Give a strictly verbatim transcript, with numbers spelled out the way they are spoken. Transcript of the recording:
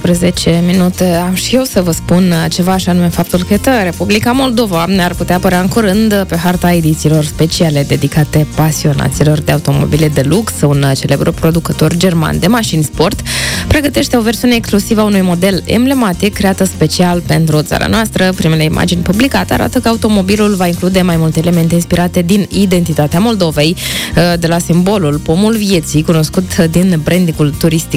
optsprezece minute. Am și eu să vă spun ceva, așa anume faptul că Republica Moldova ne-ar putea apărea în curând pe harta edițiilor speciale dedicate pasionaților de automobile de lux. Un celebru producător german de mașini sport pregătește o versiune exclusivă a unui model emblematic creată special pentru țara noastră. Primele imagini publicate arată că automobilul va include mai multe elemente inspirate din identitatea Moldovei, de la simbolul pomul vieții, cunoscut din brandingul turistic